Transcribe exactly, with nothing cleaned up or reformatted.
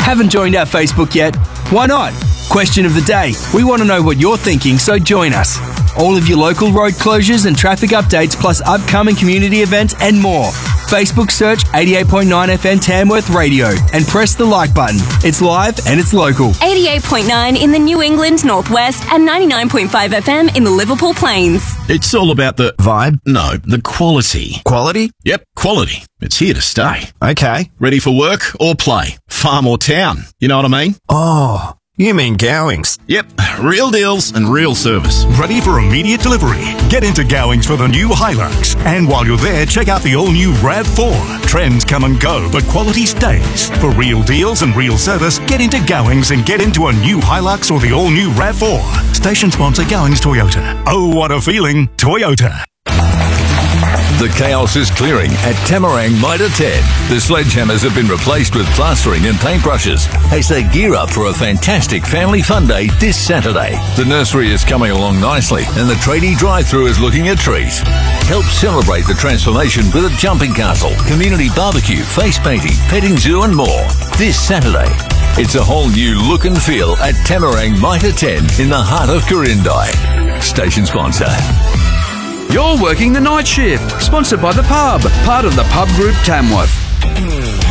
Haven't joined our Facebook yet? Why not? Question of the day. We want to know what you're thinking, so join us. All of your local road closures and traffic updates, plus upcoming community events and more. Facebook search eighty-eight point nine F M Tamworth Radio and press the like button. It's live and it's local. eighty-eight point nine in the New England Northwest and ninety-nine point five F M in the Liverpool Plains. It's all about the vibe? No, the quality. Quality? Yep, quality. It's here to stay. Okay. Ready for work or play? Farm or town? You know what I mean? Oh, you mean Gowings? Yep, real deals and real service. Ready for immediate delivery? Get into Gowings for the new Hilux. And while you're there, check out the all-new RAV four. Trends come and go, but quality stays. For real deals and real service, get into Gowings and get into a new Hilux or the all-new RAV four. Station sponsor Gowings Toyota. Oh, what a feeling. Toyota. The chaos is clearing at Tamarang Mitre ten. The sledgehammers have been replaced with plastering and paintbrushes as they gear up for a fantastic family fun day this Saturday. The nursery is coming along nicely and the tradie drive-thru is looking a treat. Help celebrate the transformation with a jumping castle, community barbecue, face painting, petting zoo and more. This Saturday, it's a whole new look and feel at Tamarang Mitre ten in the heart of Corindai. Station sponsor. You're working the night shift. Sponsored by The Pub, part of the Pub Group Tamworth.